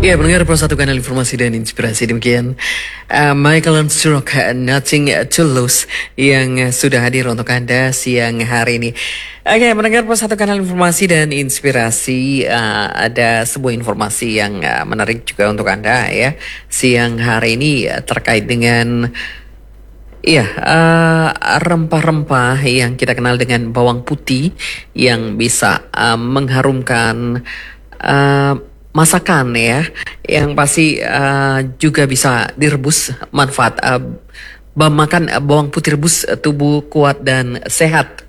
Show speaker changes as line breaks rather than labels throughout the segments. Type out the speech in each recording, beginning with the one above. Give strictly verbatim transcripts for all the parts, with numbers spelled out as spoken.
Ya, pendengar Pro satu Kanal Informasi dan Inspirasi, demikian uh, Michael Stroke, uh, Nothing to Lose yang uh, sudah hadir untuk Anda siang hari ini. Oke, okay, pendengar Pro satu Kanal Informasi dan Inspirasi, uh, ada sebuah informasi yang uh, menarik juga untuk Anda ya siang hari ini uh, terkait dengan Iya, uh, rempah-rempah yang kita kenal dengan bawang putih yang bisa uh, mengharumkan uh, masakan ya, yang pasti uh, juga bisa direbus. Manfaat uh, makan uh, bawang putih rebus, uh, tubuh kuat dan sehat.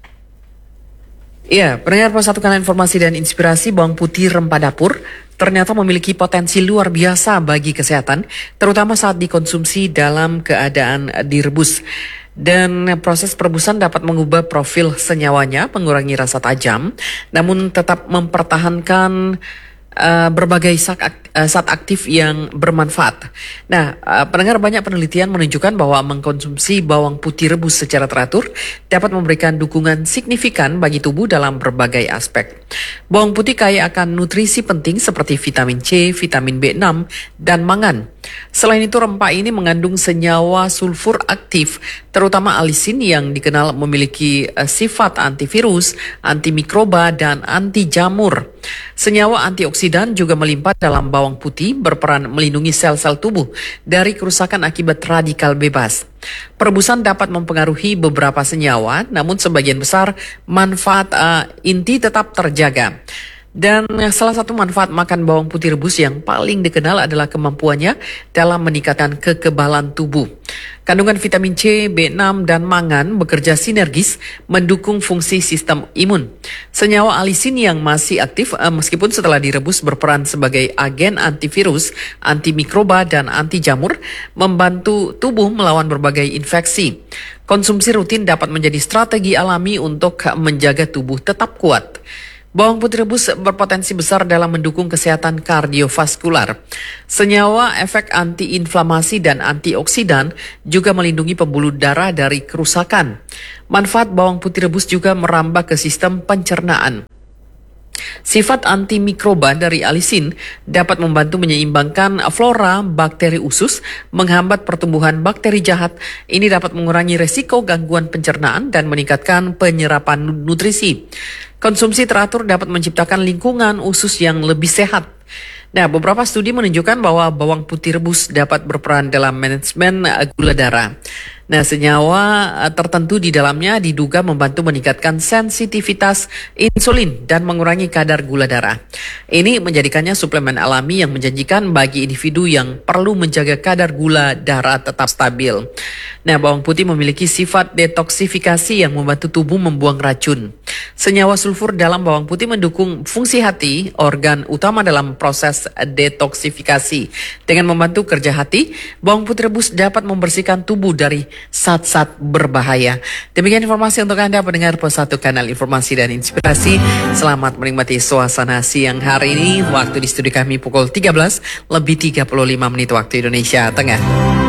Ya, pendengar Pos satu Kanal Informasi dan Inspirasi, bawang putih rempah dapur ternyata memiliki potensi luar biasa bagi kesehatan, terutama saat dikonsumsi dalam keadaan direbus. Dan proses perebusan dapat mengubah profil senyawanya, mengurangi rasa tajam, namun tetap mempertahankan Uh, berbagai zat uh, aktif yang bermanfaat. Nah, uh, pendengar, banyak penelitian menunjukkan bahwa mengkonsumsi bawang putih rebus secara teratur dapat memberikan dukungan signifikan bagi tubuh dalam berbagai aspek. Bawang putih kaya akan nutrisi penting seperti vitamin C, vitamin B enam, dan mangan. Selain itu, rempah ini mengandung senyawa sulfur aktif, terutama alisin yang dikenal memiliki uh, sifat antivirus, antimikroba, dan anti jamur. Senyawa antioksidan juga melimpah dalam bawang putih, berperan melindungi sel-sel tubuh dari kerusakan akibat radikal bebas. Perebusan dapat mempengaruhi beberapa senyawa, namun sebagian besar manfaat uh, inti tetap terjaga. Dan salah satu manfaat makan bawang putih rebus yang paling dikenal adalah kemampuannya dalam meningkatkan kekebalan tubuh. Kandungan vitamin C, B enam, dan mangan bekerja sinergis mendukung fungsi sistem imun. Senyawa alisin yang masih aktif eh, meskipun setelah direbus berperan sebagai agen antivirus, antimikroba, dan anti jamur, membantu tubuh melawan berbagai infeksi. Konsumsi rutin dapat menjadi strategi alami untuk menjaga tubuh tetap kuat. Bawang putih rebus berpotensi besar dalam mendukung kesehatan kardiovaskular. Senyawa efek antiinflamasi dan antioksidan juga melindungi pembuluh darah dari kerusakan. Manfaat bawang putih rebus juga merambah ke sistem pencernaan. Sifat antimikroba dari alisin dapat membantu menyeimbangkan flora bakteri usus, menghambat pertumbuhan bakteri jahat. Ini dapat mengurangi resiko gangguan pencernaan dan meningkatkan penyerapan nutrisi. Konsumsi teratur dapat menciptakan lingkungan usus yang lebih sehat. Nah, beberapa studi menunjukkan bahwa bawang putih rebus dapat berperan dalam manajemen gula darah. Nah, senyawa tertentu di dalamnya diduga membantu meningkatkan sensitivitas insulin dan mengurangi kadar gula darah. Ini menjadikannya suplemen alami yang menjanjikan bagi individu yang perlu menjaga kadar gula darah tetap stabil. Nah, bawang putih memiliki sifat detoksifikasi yang membantu tubuh membuang racun. Senyawa sulfur dalam bawang putih mendukung fungsi hati, organ utama dalam proses detoksifikasi. Dengan membantu kerja hati, bawang putih rebus dapat membersihkan tubuh dari zat-zat berbahaya. Demikian informasi untuk Anda pendengar Pos satu Kanal Informasi dan Inspirasi. Selamat menikmati suasana siang hari ini. Waktu di studio kami pukul tiga belas lebih tiga puluh lima menit waktu Indonesia Tengah.